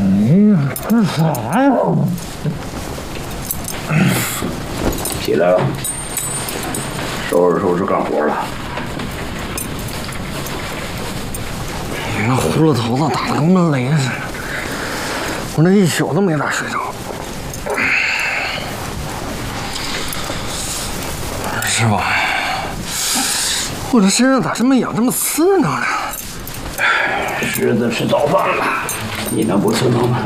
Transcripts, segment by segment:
你干啥呀？ 起来了，收拾收拾干活了。 你那葫芦头子打得跟闷雷似的，我这一宿都没咋睡着。师傅，我这身上咋这么痒，这么刺挠呢？ 狮子吃早饭了，你能不刺挠吗？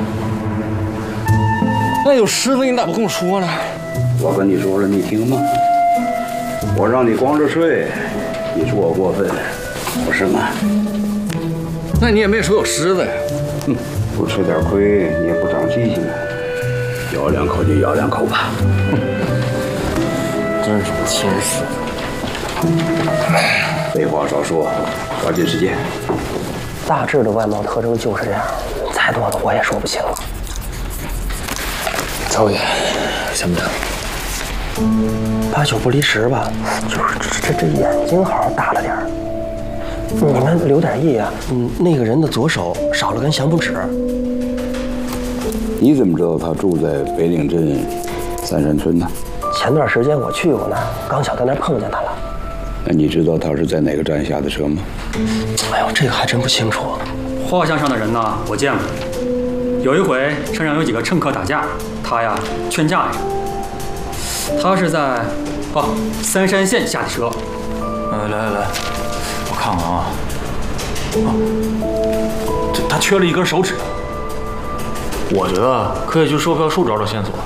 那有虱子，你咋不跟我说呢？ 我跟你说了，你听吗？我让你光着睡，你说我过分，不是吗？ 那你也没说有虱子呀。 哼，不吃点亏，你也不长记性啊。咬两口就咬两口吧。哼， 真是亲师傅。 废话少说，抓紧时间。 大致的外貌特征就是这样，再多的我也说不清了。 曹爷，行不行 ？8九不离10吧，就是这眼睛好像大了点儿。你们留点意啊，那个人的左手少了根小拇指。 你怎么知道他住在北岭镇三山村呢？ 前段时间我去过那儿，刚巧在那儿碰见他了。 那你知道他是在哪个站下的车吗？ 哎呦，这个还真不清楚。 画像上的人呢，我见过。有一回车上有几个乘客打架，他呀劝架来着。他是在三山县下的车。 来，我看看啊。他缺了一根手指。我觉得可以去售票处找找线索。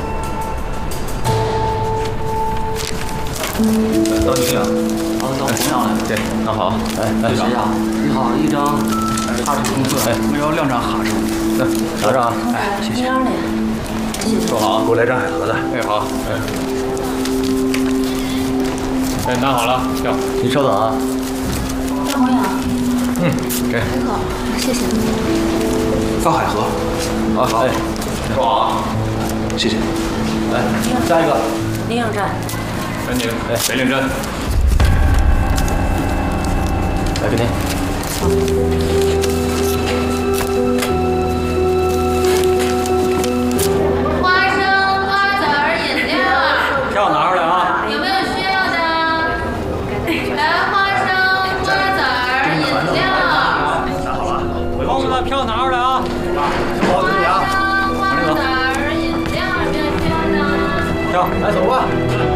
当营养，当红娘来。对，那好。队长，你好，一张哈士公司，我要2张哈士。拿着啊。谢谢。坐好，给我来张海河的。好。拿好了，票。您稍等啊。 张红阳。 给。 好，谢谢。 放海河。好。坐好啊。谢谢。来，下一个。 临颺站。 赶紧，北岭镇。来，给您。 花生、瓜子儿、饮料。 票拿出来啊！ 有没有需要的？来，花生、瓜子儿、饮料。 拿好了，同志们，票拿出来啊！ 花生、瓜子儿、饮料，有没有需要的？ 票，来走吧。